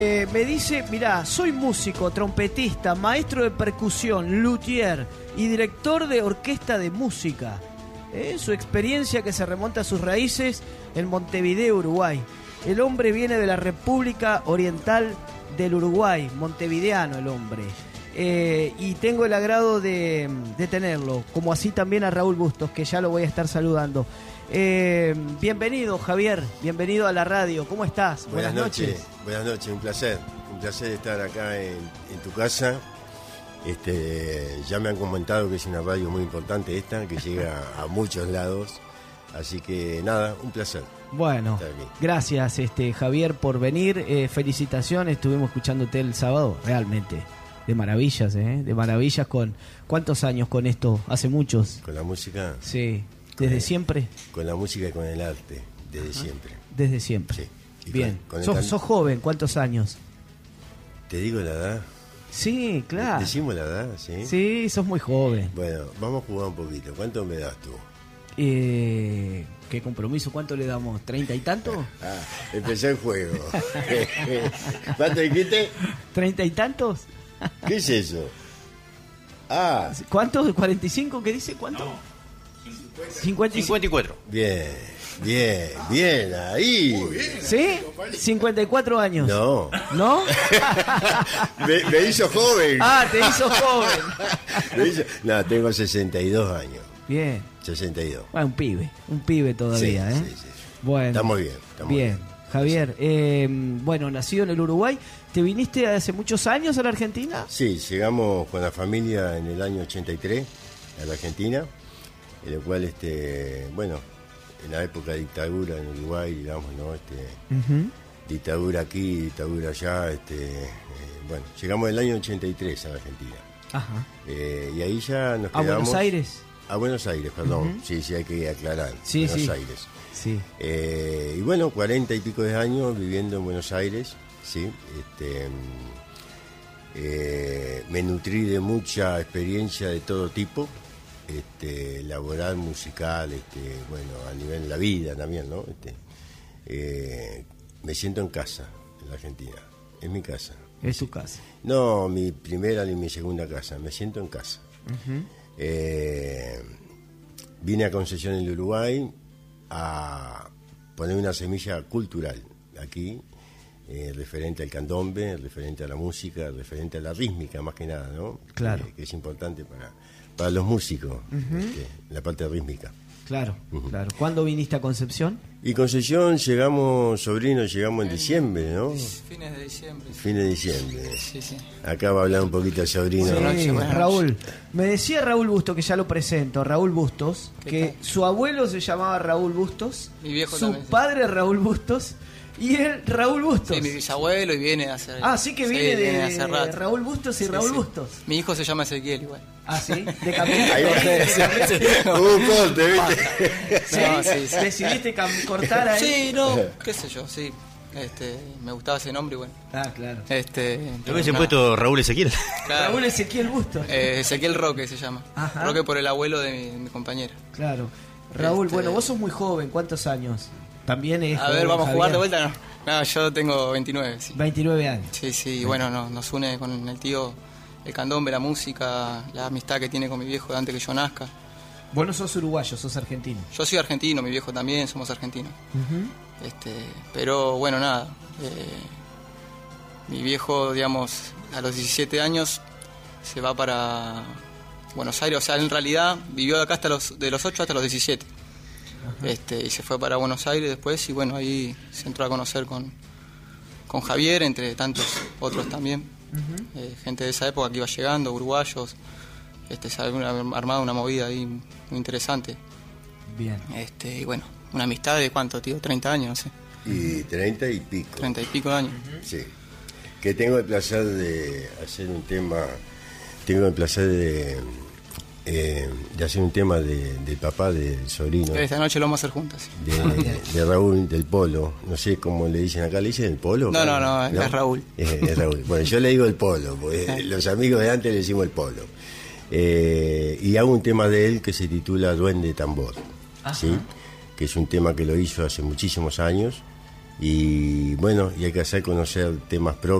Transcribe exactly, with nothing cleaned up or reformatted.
Eh, me dice, mirá, soy músico, trompetista, maestro de percusión, luthier y director de orquesta de música. Eh, su experiencia que se remonta a sus raíces en Montevideo, Uruguay. El hombre viene de la República Oriental del Uruguay, montevideano el hombre. Eh, y tengo el agrado de, de tenerlo, como así también a Raúl Bustos, que ya lo voy a estar saludando. Eh, bienvenido, Javier, bienvenido a la radio. ¿Cómo estás? Buenas, Buenas noches. noches. Buenas noches, un placer. Un placer estar acá en, en tu casa. Este, ya me han comentado que es una radio muy importante esta, que llega a muchos lados. Así que nada, un placer. Bueno, gracias este, Javier por venir. Eh, felicitaciones, estuvimos escuchándote el sábado, realmente. De maravillas, ¿eh? De maravillas. Con ¿cuántos años con esto? ¿Hace muchos? ¿Con la música? Sí. ¿Desde con, siempre? Con la música y con el arte, desde Ajá. siempre. Desde siempre. Sí. Y bien. Con, con sos, can... sos joven, ¿cuántos años? ¿Te digo la edad? Sí, claro. ¿Decimos la edad? Sí. Sí, sos muy joven. Bueno, vamos a jugar un poquito. ¿Cuánto me das tú? Eh, ¿Qué compromiso? ¿Cuánto le damos? ¿Treinta y tanto? Ah, empezó el juego. ¿Cuánto dijiste? ¿Treinta y tantos? ¿Qué es eso? Ah. ¿Cuánto? ¿cuarenta y cinco? ¿Qué dice? ¿Cuánto? No. cincuenta y cuatro. Bien, bien, bien, ahí. Muy bien. ¿Sí? cincuenta y cuatro años. No. ¿No? me, me hizo joven. Ah, te hizo joven. me hizo... No, tengo sesenta y dos años. Bien. sesenta y dos. Bueno, un pibe, un pibe todavía, sí, ¿eh? Sí, sí. Bueno. Estamos bien. Estamos bien. bien. Javier, eh, bueno, nacido en el Uruguay, ¿te viniste hace muchos años a la Argentina? Sí, llegamos con la familia en el año ochenta y tres a la Argentina, en el cual, este, bueno, en la época de dictadura en Uruguay, digamos, ¿no? Este, uh-huh. Dictadura aquí, dictadura allá, este, eh, bueno, llegamos en el año ochenta y tres a la Argentina. Ajá. Eh, y ahí ya nos quedamos... ¿A Buenos Aires? A Buenos Aires, perdón, uh-huh. sí, sí, hay que aclarar, sí, Buenos sí. Aires. Sí. Eh, y bueno, cuarenta y pico de años viviendo en Buenos Aires, sí, este, eh, me nutrí de mucha experiencia de todo tipo, este, laboral, musical, este, bueno, a nivel de la vida también, ¿no? Este, eh, me siento en casa, en la Argentina, es mi casa. Es su casa. No, mi primera ni mi segunda casa, me siento en casa. Uh-huh. Eh, vine a Concepción del Uruguay a poner una semilla cultural aquí, eh, referente al candombe, referente a la música, referente a la rítmica más que nada, ¿no? Claro. Que, que es importante para, para los músicos, uh-huh. este, la parte rítmica. Claro, uh-huh. claro. ¿Cuándo viniste a Concepción? Y Concepción llegamos, sobrinos, llegamos en diciembre, ¿no? Fines de diciembre. Fines de diciembre. Sí, sí. Acá va a hablar un poquito el sobrino. Sí, buenas noches, buenas Raúl. Me decía Raúl Bustos, que ya lo presento, Raúl Bustos, que tal? Su abuelo se llamaba Raúl Bustos, mi viejo su también, padre sí. Raúl Bustos y él Raúl Bustos. Sí, mi bisabuelo y viene a hacer... Ah, sí que viene, sí, de, viene hace rato. Raúl Bustos y sí, Raúl sí. Bustos. Mi hijo se llama Ezequiel igual. Ah, sí, de camino. Ahí va. Un corte, ¿viste? ¿Sí? No, sí, sí. ¿Decidiste cam- cortar ahí? Sí, no, qué sé yo, sí. Este, me gustaba ese nombre y bueno. Ah, claro. Este, ¿Te hubiese puesto Raúl Ezequiel? Claro. Raúl Ezequiel Bustos. Eh, Ezequiel Roque se llama. Ajá. Roque por el abuelo de mi, de mi compañera. Claro. Raúl, este... bueno, vos sos muy joven, ¿cuántos años? También es. A ver, vamos Javier. A jugar de vuelta, no. No, yo tengo veintinueve, sí. veintinueve años. Sí, sí, y bueno, no, nos une con el tío el candombe, la música, la amistad que tiene con mi viejo de antes que yo nazca. Vos no sos uruguayo, sos argentino. Yo soy argentino, mi viejo también, somos argentinos. Uh-huh. Este, pero bueno, nada. Eh, mi viejo, digamos, a los diecisiete años se va para Buenos Aires. O sea, en realidad vivió de acá hasta los, de los ocho hasta los diecisiete. Uh-huh. Este, y se fue para Buenos Aires después y bueno, ahí se entró a conocer con, con Javier, entre tantos otros también. Uh-huh. Eh, gente de esa época que iba llegando, uruguayos, este, se había armado una movida ahí muy interesante. Bien. Este, y bueno, una amistad de cuánto, tío, treinta años, no sé. Y treinta y pico. Treinta y pico de años. Uh-huh. Sí. Que tengo el placer de hacer un tema, tengo el placer de, eh, de hacer un tema de, de papá, del sobrino. Esta noche lo vamos a hacer juntas. De, de Raúl, del Polo. No sé cómo le dicen acá, ¿le dicen el Polo? No, no, no, no, es Raúl. Es, es Raúl. Bueno, yo le digo el Polo, porque los amigos de antes le decimos el Polo. Eh, y hago un tema de él que se titula Duende Tambor. Ajá. ¿Sí? Que es un tema que lo hizo hace muchísimos años y bueno, y hay que hacer conocer temas propios.